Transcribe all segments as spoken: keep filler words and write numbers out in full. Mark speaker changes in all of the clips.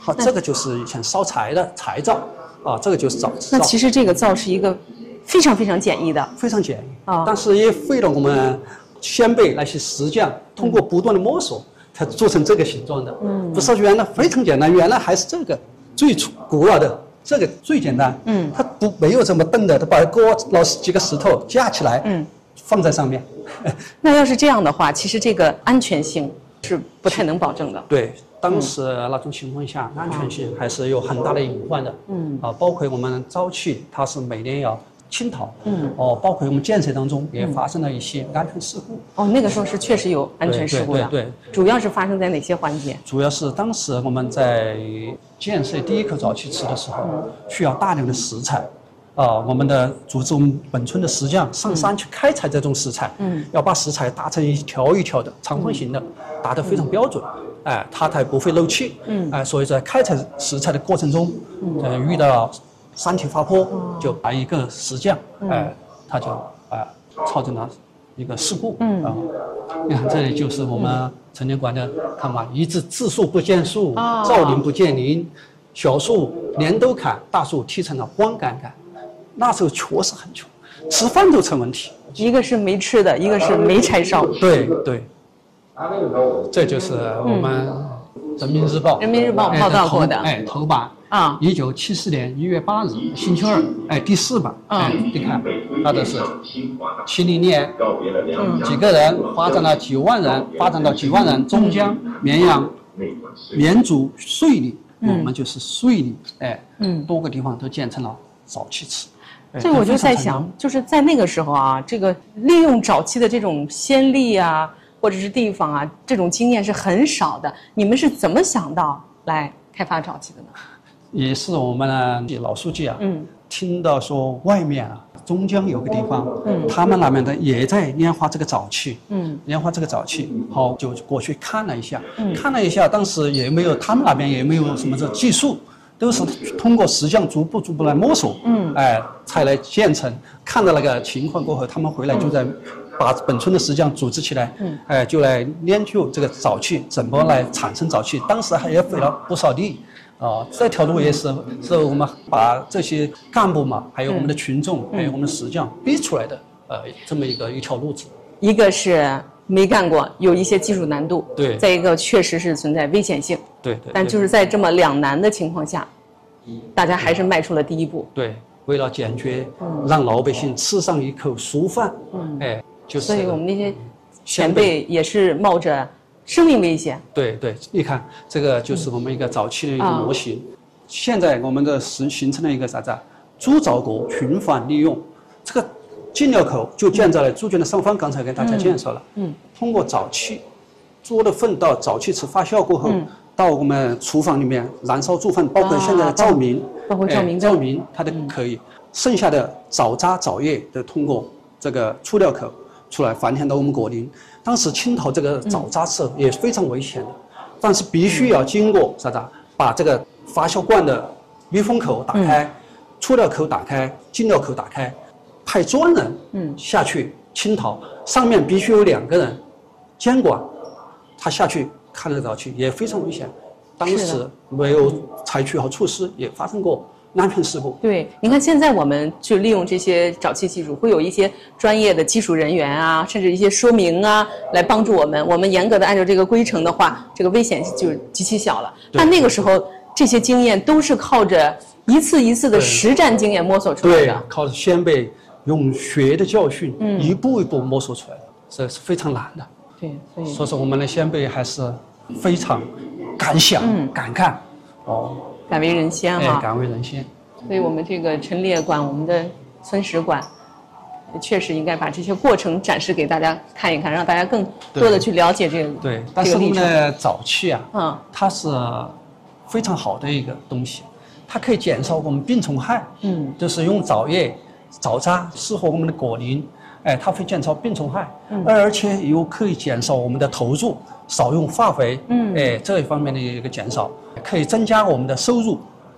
Speaker 1: 好，这个就是以前烧柴的柴灶啊，这个就是灶。
Speaker 2: 那其实这个灶是一个非常非常简易的，
Speaker 1: 非常简易
Speaker 2: 啊，
Speaker 1: 但是也费了我们先辈那些石匠通过不断的摸索，才做成这个形状的。嗯，不是原来非常简单，原来还是这个最初古老的这个最简单。嗯，它不没有这么蹬的，它把锅老几个石头架起来，嗯，放在上面。
Speaker 2: 那要是这样的话，其实这个安全性是不太能保证的。
Speaker 1: 对，当时那种情况下，安全性还是有很大的隐患的。嗯，啊，包括我们沼气，它是每年要清讨。嗯，哦，包括我们建设当中也发生了一些安全事故。
Speaker 2: 哦，那个时候是确实有安全事故的。
Speaker 1: 对对对，
Speaker 2: 主要是发生在哪些环节？
Speaker 1: 主要是当时我们在建设第一口沼气池的时候，需要大量的石材。啊，我们的组织我们本村的石匠上山去开采这种石材，嗯，要把石材打成一条一条的长方形的，打得非常标准，哎，它才不会漏气，嗯，哎，所以在开采石材的过程中，呃，遇到山体滑坡，就把一个石匠，哎，他就啊造成了一个事故，嗯啊，你看这里就是我们陈年馆的，看嘛，一直自树不见树，造林不见林，小树连都砍，大树踢成了光杆杆。那时候确实很穷，吃饭都成问题。
Speaker 2: 一个是没吃的，一个是没柴烧。
Speaker 1: 对对，这就是我们《人民日报》
Speaker 2: 人民日报报道过的。
Speaker 1: 哎，头版啊，一九七四年一月八日，星期二，哎，第四版。哎，你看，它这是七零年，几个人发展了几万人，发展到几万人，中江、绵阳、绵竹、遂里，我们就是遂里，哎，嗯，多个地方都建成了沼气池。
Speaker 2: 所以我就在想，就是在那个时候啊，这个利用沼气的这种先例啊，或者是地方啊，这种经验是很少的。你们是怎么想到来开发沼气的呢？
Speaker 1: 也是我们的老书记啊，嗯，听到说外面啊，中江有个地方，嗯，他们那边的也在研发这个沼气，嗯，研发这个沼气，好，就过去看了一下，嗯，看了一下，当时也没有，他们那边也没有什么这技术。都是通过石匠逐步逐步来摸索，嗯，哎，才来建成。看到那个情况过后，他们回来就在把本村的石匠组织起来，嗯，哎，就来研究这个沼气怎么来产生沼气。当时还也费了不少力，啊，这条路也是是我们把这些干部嘛，还有我们的群众，还有我们的石匠逼出来的，呃，这么一个一条路子。
Speaker 2: 一个是没干过，有一些技术难度，
Speaker 1: 对；
Speaker 2: 再一个确实是存在危险性，
Speaker 1: 对对。
Speaker 2: 但就是在这么两难的情况下，大家还是迈出了第一步。
Speaker 1: 对，为了解决，嗯、让老百姓吃上一口熟饭，嗯，哎，就是。
Speaker 2: 所以我们那些前辈也是冒着生命危险。
Speaker 1: 对对，你看这个就是我们一个早期的一个模型。嗯、现在我们的形形成了一个啥子？猪沼国循环利用，这个进料口就建在了猪圈的上方。刚才给大家介绍了，嗯，通过沼气，猪的粪到沼气池发酵过后。嗯，到我们厨房里面燃烧猪粪，包括现在的照明，
Speaker 2: 包括照明，
Speaker 1: 照明它都可以。剩下的沼渣沼液都通过这个出料口出来反填到我们果林。当时清讨这个沼渣是也非常危险的，但是必须要经过啥子？把这个发酵罐的密封口打开，出料口打开，进料口打开，派专人嗯下去清讨，上面必须有两个人监管，他下去。看得到去也非常危险，当时没有采取好措施，也发生过安全事故。
Speaker 2: 对，你看现在我们就利用这些沼气技术，会有一些专业的技术人员啊，甚至一些说明啊，来帮助我们。我们严格的按照这个规程的话，这个危险就极其小了。但那个时候，这些经验都是靠着一次一次的实战经验摸索出来的。
Speaker 1: 对，靠着先辈用血的教训，嗯、一步一步摸索出来的，这是非常难的。
Speaker 2: 对，所以
Speaker 1: 所以说我们的先辈还是非常敢想、嗯、敢干，哦，
Speaker 2: 敢为人先哈、
Speaker 1: 哎，敢为人先。
Speaker 2: 所以我们这个陈列馆，我们的村史馆，确实应该把这些过程展示给大家看一看，让大家更多的去了解这个。
Speaker 1: 对，但是我们的沼气啊，嗯，它是非常好的一个东西，它可以减少我们病虫害，嗯，就是用沼液、沼渣适合我们的果林。哎，它会减少病虫害，嗯、而且又可以减少我们的投入，少用化肥，嗯，哎，这一方面的一个减少，可以增加我们的收入。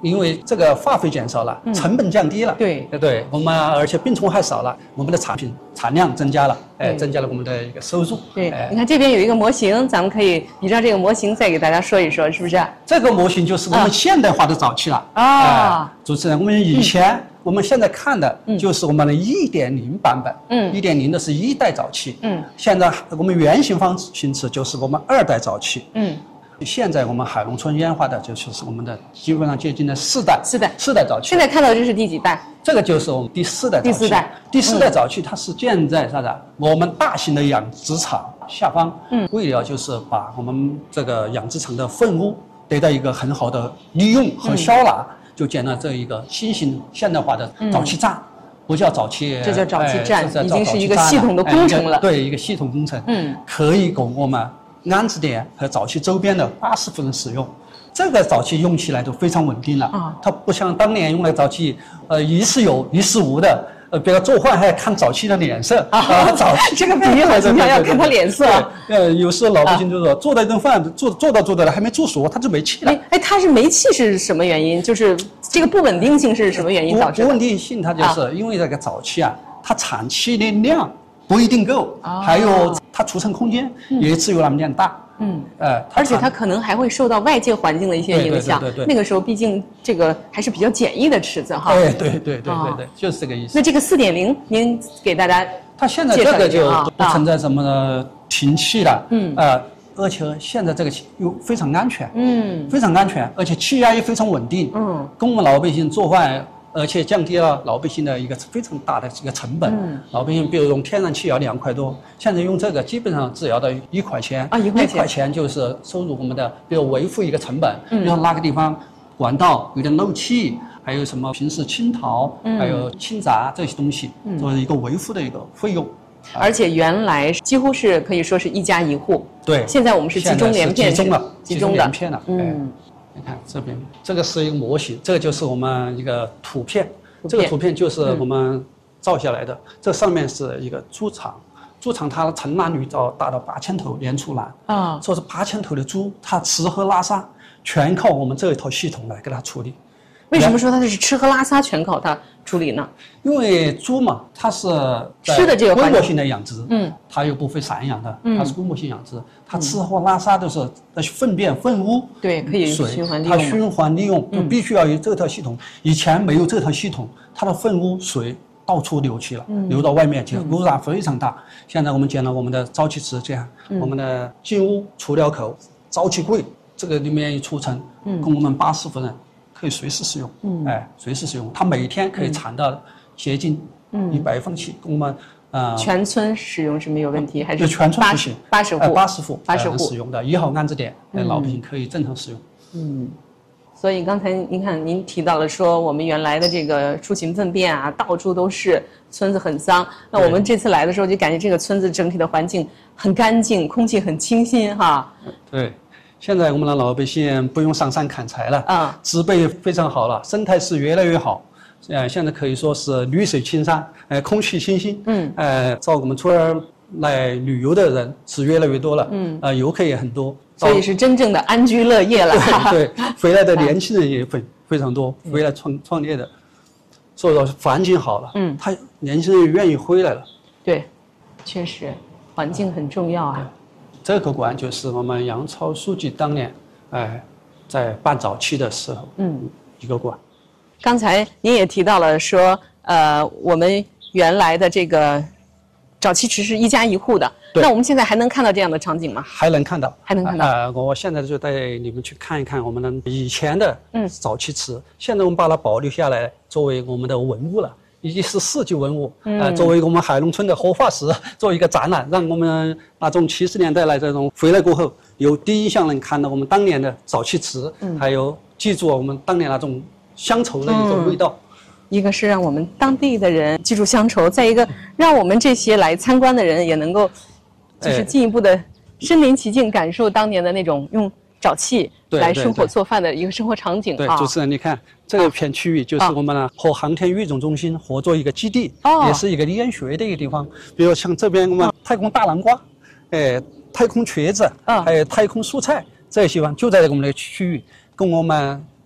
Speaker 1: 因为这个化肥减少了，嗯、成本降低了，
Speaker 2: 对
Speaker 1: 对，我们而且病虫害少了，我们的产品产量增加了，哎，增加了我们的一个收入。
Speaker 2: 对，
Speaker 1: 哎、
Speaker 2: 你看这边有一个模型，咱们可以比照这个模型再给大家说一说，是不是？
Speaker 1: 这个模型就是我们现代化的早期了
Speaker 2: 啊、
Speaker 1: 哎。主持人，我们以前、嗯、我们现在看的就是我们的 一点零 版本，嗯 ，一点零 的是一代早期，嗯，现在我们原型方形式就是我们二代早期，嗯。现在我们海农村烟花的就是我们的基本上接近了四代，
Speaker 2: 四代，
Speaker 1: 四代早期。
Speaker 2: 现在看到的这是第几代？
Speaker 1: 这个就是我们第四代早期。
Speaker 2: 第四代，
Speaker 1: 第四代早期它是建在啥的？我们大型的养殖场下方，嗯，为了就是把我们这个养殖场的粪污得到一个很好的利用和消纳，嗯、就建了这一个新型现代化的早期站。嗯不叫早期，
Speaker 2: 这叫早期站，
Speaker 1: 哎、
Speaker 2: 已经是一个系统的工程了。
Speaker 1: 哎、对，一个系统工程，嗯，可以供我们安置点和早期周边的八十户人使用。这个早期用起来都非常稳定了，啊，它不像当年用的早期，呃，一是有，一是无的。呃，比如做饭还要看早期的脸色啊，
Speaker 2: 啊早期这个比喻好形象，要看他脸色。
Speaker 1: 呃，有时候老百姓就说，做了一顿饭，做做到做到了，还没做熟，它就没气了。
Speaker 2: 哎哎，它是没气是什么原因？就是这个不稳定性是什么原因导致的？
Speaker 1: 不稳定性，它就是因为这个早期啊，它产气的量不一定够，还有它储存空间也只有那么点大。嗯，
Speaker 2: 呃，而且它可能还会受到外界环境的一些影响。
Speaker 1: 对对对对。
Speaker 2: 那个时候毕竟这个还是比较简易的池子哈。
Speaker 1: 对对对对对对，就是这个意思。
Speaker 2: 那这个四点零，您给大家
Speaker 1: 它现在这个就不存在什么停气了，嗯，呃，而且现在这个又非常安全，嗯，非常安全，而且气压也非常稳定，嗯，供我们老百姓做饭。而且降低了老百姓的一个非常大的一个成本。嗯，老百姓比如用天然气要两块多，现在用这个基本上只要到一块钱
Speaker 2: 啊，一块钱，
Speaker 1: 一块钱就是收入我们的，比如维护一个成本，嗯，比如那个地方管道有点漏气，还有什么平时清淘，嗯，还有清闸这些东西，嗯，作为一个维护的一个费用。
Speaker 2: 而且原来几乎是可以说是一家一户，
Speaker 1: 对，
Speaker 2: 现在我们是集中连片，
Speaker 1: 集中了，
Speaker 2: 集中
Speaker 1: 连片了，
Speaker 2: 嗯。
Speaker 1: 你看这边，这个是一个模型，这个就是我们一个图片，这个图片就是我们照下来的。嗯、这上面是一个猪场，猪场它承揽率到达到八千头年出栏啊，说是八千头的猪，它吃喝拉撒全靠我们这一套系统来给它处理。
Speaker 2: 为什么说它是吃喝拉撒全靠它处理呢？
Speaker 1: 因为猪嘛，它是
Speaker 2: 吃的这个
Speaker 1: 规模性的养殖，
Speaker 2: 嗯，
Speaker 1: 它又不会散养的，它是规模性养殖，它吃喝拉撒都是那粪便粪污，
Speaker 2: 对，可以
Speaker 1: 水
Speaker 2: 循环利用，
Speaker 1: 它循环利用就必须要有这套系统。以前没有这套系统，它的粪污水到处流去了，流到外面去，污染非常大。现在我们建了我们的沼气池，这样我们的进屋出料口、沼气柜，这个里面一储存，供我们八十户人。可以随时使用，嗯，哎，随时使用。它每天可以产到接近一百方气，供我们呃
Speaker 2: 全村使用是没有问题，还是
Speaker 1: 全村不行？
Speaker 2: 八十户，
Speaker 1: 八十户，
Speaker 2: 八十户
Speaker 1: 使用的一号安置点，老百姓可以正常使用。
Speaker 2: 嗯，所以刚才您看，您提到了说我们原来的这个畜禽粪便啊，到处都是，村子很脏。那我们这次来的时候，就感觉这个村子整体的环境很干净，空气很清新哈。
Speaker 1: 对。现在我们的老百姓不用上山砍柴了，啊，植被非常好了，生态是越来越好，呃，现在可以说是绿水青山，呃，空气清新，嗯，呃，到我们村儿来旅游的人是越来越多了，嗯，呃，游客也很多，
Speaker 2: 所以是真正的安居乐业了。
Speaker 1: 对对，回来的年轻人也非非常多，回来创创业的，所以说环境好了，嗯，他年轻人也愿意回来了。
Speaker 2: 对，确实，环境很重要啊。
Speaker 1: 这个馆就是我们杨超书记当年，哎，在办早期的时候，嗯，一个馆。
Speaker 2: 刚才您也提到了说，呃，我们原来的这个早期池是一家一户的，那我们现在还能看到这样的场景吗？
Speaker 1: 还能看到，
Speaker 2: 还能看到。
Speaker 1: 呃，我现在就带你们去看一看我们的以前的嗯早期池，现在我们把它保留下来，作为我们的文物了。已经是世级文物，呃，作为我们海农村的活化石，做一个展览，让我们那种七十年代来这种回来过后，有第一项能看到我们当年的早期池，嗯、还有记住我们当年那种乡愁的一种味道。嗯、
Speaker 2: 一个是让我们当地的人记住乡愁，再一个让我们这些来参观的人也能够，就是进一步的身临其境，感受当年的那种用沼气来生火做饭的一个生活场景。
Speaker 1: 对，主持人，你看。这个片区域就是我们呢和航天育种中心合作一个基地，也是一个研学的一个地方。比如像这边我们太空大南瓜，哎，太空瘸子，还有太空蔬菜这些地方就在我们的区域，供我们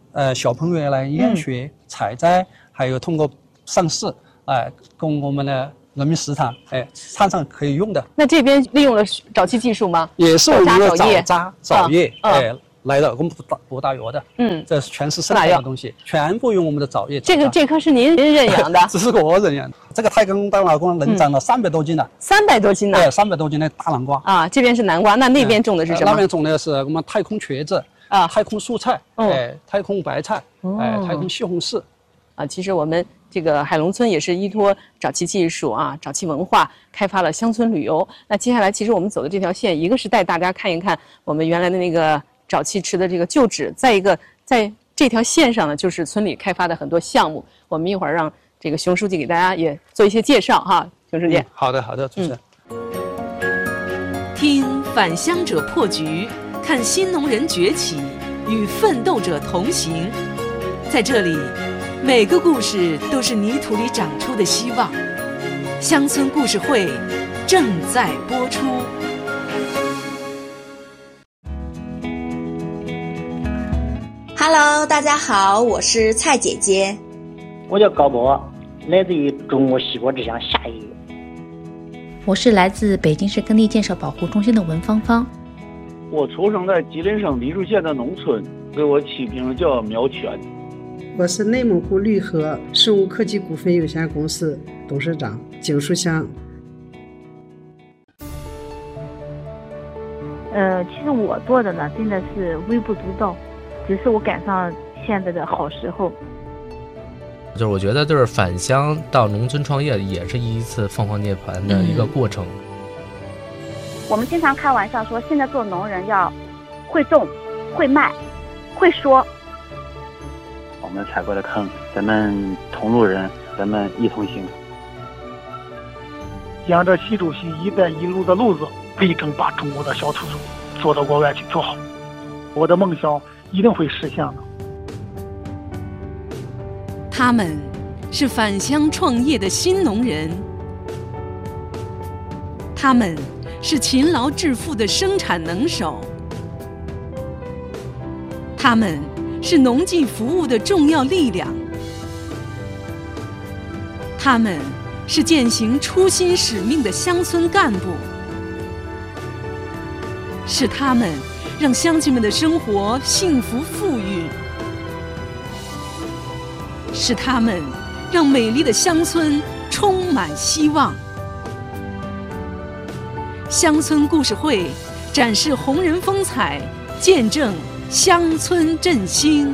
Speaker 1: 呃小朋友来研学、嗯、采摘，还有通过上市，哎、呃，供我们的人民食堂，哎，餐上可以用的。
Speaker 2: 那这边利用了沼气技术吗？
Speaker 1: 也是我们的早渣早叶，
Speaker 2: 嗯、
Speaker 1: 哎。来的，我们不打不打药的，嗯，这全是生态的东西，全部用我们的早叶。
Speaker 2: 这个这棵是您您认养的？
Speaker 1: 这是我认养的。这个太公大南瓜能长到三百多斤了。
Speaker 2: 三百多斤呢？
Speaker 1: 对，三百多斤的大南瓜。
Speaker 2: 啊，这边是南瓜，那那边种的是什么？
Speaker 1: 那边种的是我们太空茄子啊，太空蔬菜，哎，太空白菜，哎，太空西红柿。
Speaker 2: 啊，其实我们这个海龙村也是依托沼气技术啊、沼气文化，开发了乡村旅游。那接下来，其实我们走的这条线，一个是带大家看一看我们原来的那个沼气池的这个旧址，再一个在这条线上呢，就是村里开发的很多项目。我们一会儿让这个熊书记给大家也做一些介绍哈，熊书记。
Speaker 1: 嗯、好的，好的，主持人。
Speaker 3: 嗯、听返乡者破局，看新农人崛起，与奋斗者同行。在这里，每个故事都是泥土里长出的希望。乡村故事会正在播出。
Speaker 4: Hello， 大家好，我是蔡姐姐。
Speaker 5: 我叫高博，来自于中国西瓜之乡夏邑。
Speaker 6: 我是来自北京市耕地建设保护中心的文芳芳。
Speaker 7: 我出生在吉林省黎树县的农村，给我起名叫苗全。
Speaker 8: 我是内蒙古绿禾生物科技股份有限公司董事长景书香。
Speaker 9: 呃，其实我做的呢，真的是微不足道。只是我赶上现在的好时候，
Speaker 10: 就是我觉得就是返乡到农村创业也是一次凤凰涅槃的一个过程。
Speaker 9: 嗯、我们经常开玩笑说，现在做农人要会种、会卖、会说。
Speaker 5: 我们踩过的坑，咱们同路人，咱们一同行。
Speaker 11: 沿着习主席“一带一路”的路子，力争把中国的小土豆做到国外去做好。我的梦想一定会实现的。
Speaker 3: 他们是返乡创业的新农人，他们是勤劳致富的生产能手，他们是农技服务的重要力量，他们是践行初心使命的乡村干部，是他们让乡亲们的生活幸福富裕，是他们让美丽的乡村充满希望。乡村故事会展示红人风采，见证乡村振兴。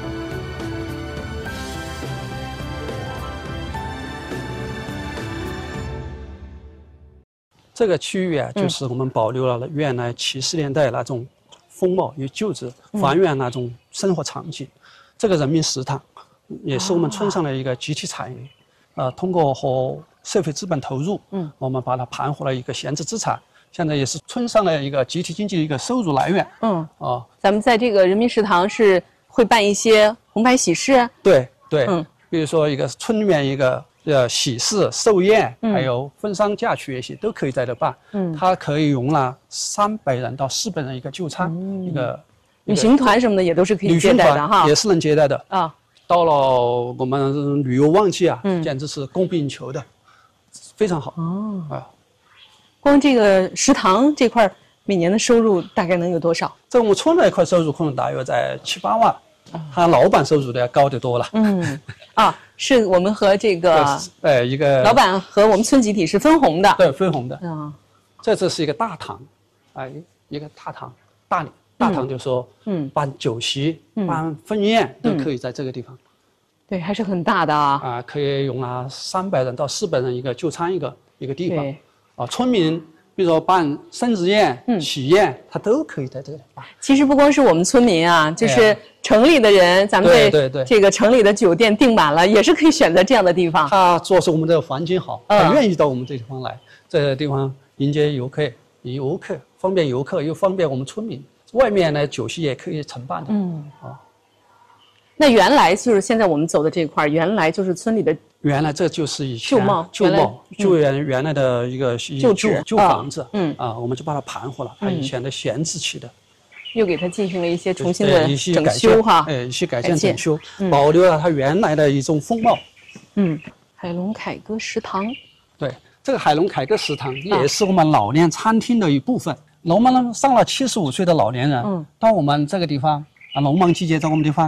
Speaker 1: 这个区域啊，就是我们保留了原来七十年代那种风貌与旧址，还原那种生活场景。这个人民食堂也是我们村上的一个集体产业，呃，通过和社会资本投入，嗯，我们把它盘活了一个闲置资产，现在也是村上的一个集体经济的一个收入来源。
Speaker 2: 嗯，啊，咱们在这个人民食堂是会办一些红白喜事。
Speaker 1: 对对，嗯，比如说一个村里面一个。呃，喜事、寿宴，
Speaker 2: 嗯、
Speaker 1: 还有婚丧嫁娶这些都可以在这办。嗯，它可以容纳三百人到四百人一个就餐，嗯、一个
Speaker 2: 旅行团什么的也都是可以接待的哈，
Speaker 1: 也是能接待的
Speaker 2: 啊。
Speaker 1: 到了我们旅游旺季啊，嗯、简直是供不应求的，非常好。哦啊，
Speaker 2: 光这个食堂这块每年的收入大概能有多少？
Speaker 1: 在我们村那一块收入可能大约在七八万。他老板收入的要高得多了。
Speaker 2: 嗯，啊，是我们和这个
Speaker 1: 呃一个
Speaker 2: 老板和我们村集体是分红的。
Speaker 1: 对，分红的。
Speaker 2: 啊，
Speaker 1: 这次是一个大堂，哎，一个大堂，大大堂就说，嗯，办酒席、嗯、办婚宴都可以在这个地方。
Speaker 2: 对，还是很大的啊。
Speaker 1: 啊，可以容纳三百人到四百人一个就餐一个一个地方。啊，村民。比如说办生日宴、嗯、喜宴，它都可以在这里办。
Speaker 2: 其实不光是我们村民啊，就是城里的人，咱们
Speaker 1: 对对对
Speaker 2: 这个城里的酒店订满了，也是可以选择这样的地方。
Speaker 1: 他主要是我们这个环境好，他愿意到我们这地方来，这个地方迎接游客，游客方便游客又方便我们村民。外面呢酒席也可以承办的。嗯啊，
Speaker 2: 那原来就是现在我们走的这块，原来就是村里的。
Speaker 1: 原来这就是以前
Speaker 2: 旧貌，
Speaker 1: 旧貌，旧原原来的一个
Speaker 2: 旧
Speaker 1: 旧旧房子，嗯啊，我们就把它盘活了，它以前的闲置起的。
Speaker 2: 又给它进行了一些重新的
Speaker 1: 一些
Speaker 2: 整
Speaker 1: 改建
Speaker 2: 修哈，
Speaker 1: 哎，一些改建
Speaker 2: 改建
Speaker 1: 整修，
Speaker 2: 嗯
Speaker 1: 保留了它原来的一种风貌。
Speaker 2: 嗯，海龙凯歌食堂，
Speaker 1: 对，这个海龙凯歌食堂也是我们老年餐厅的一部分。我们上了七十五岁的老年人，
Speaker 2: 嗯，
Speaker 1: 到我们这个地方啊，农忙季节在我们地方